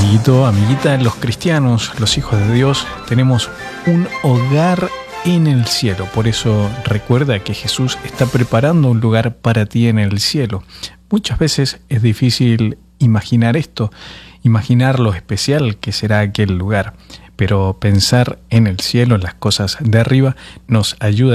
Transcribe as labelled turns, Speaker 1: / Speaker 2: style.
Speaker 1: Amiguito, amiguita, los cristianos, los hijos de Dios, tenemos un hogar en el cielo. Por eso recuerda que Jesús está preparando un lugar para ti en el cielo. Muchas veces es difícil imaginar esto, imaginar lo especial que será aquel lugar, pero pensar en el cielo, en las cosas de arriba, nos ayuda